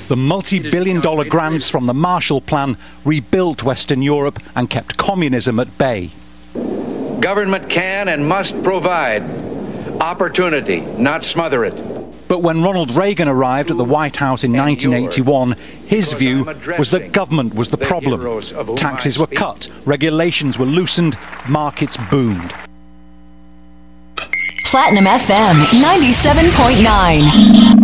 The multi-billion-dollar grants from the Marshall Plan rebuilt Western Europe and kept communism at bay. Government can and must provide opportunity, not smother it. But when Ronald Reagan arrived at the White House in 1981, his view was that government was the problem. Taxes were cut, regulations were loosened, markets boomed. Platinum FM 97.9.